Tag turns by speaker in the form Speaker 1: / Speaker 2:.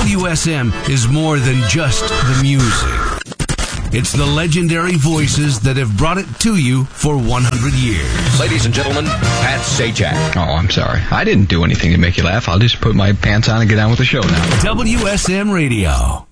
Speaker 1: WSM is more than just the music. It's the legendary voices that have brought it to you for 100 years.
Speaker 2: Ladies and gentlemen, Pat Sajak.
Speaker 3: Oh, I'm sorry. I didn't do anything to make you laugh. I'll just put my pants on and get on with the show now.
Speaker 1: WSM Radio.